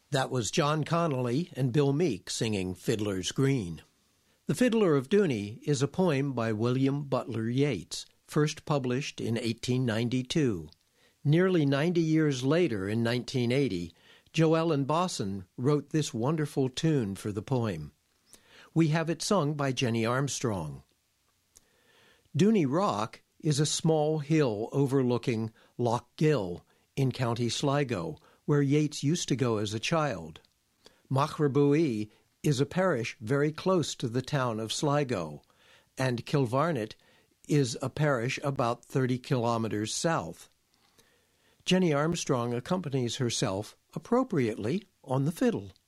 That was John Connolly and Bill Meek singing Fiddler's Green. The Fiddler of Dooney is a poem by William Butler Yeats, first published in 1892. Nearly 90 years later, in 1980, Joellen Bosson wrote this wonderful tune for the poem. We have it sung by Jenny Armstrong. Dooney Rock is a small hill overlooking Loch Gill in County Sligo, where Yeats used to go as a child. Machrabuie is a parish very close to the town of Sligo, and Kilvarnet is a parish about 30 kilometers south. Jenny Armstrong accompanies herself appropriately on the fiddle.